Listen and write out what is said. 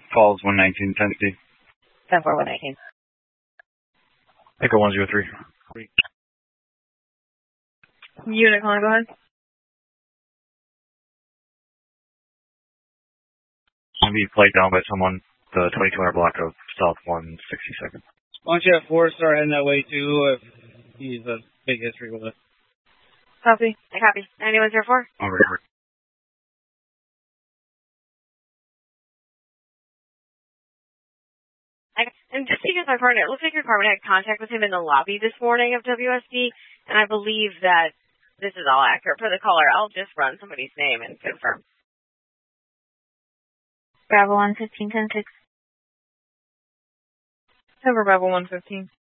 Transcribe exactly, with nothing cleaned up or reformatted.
Falls one nineteen, Tennessee. ten four one nineteen. Echo one zero three. Unit calling, go ahead. I'll be played down by someone, the twenty-two hundred block of South one sixty-second. Why don't you have four star heading that way too if he's a big history with it. Copy. I copy. Anyone zero four? Over, over. And just because my partner, it looks like your partner had contact with him in the lobby this morning of W S D, and I believe that this is all accurate for the caller. I'll just run somebody's name and confirm. Bravo one fifteen ten six. Over Bravo one fifteen.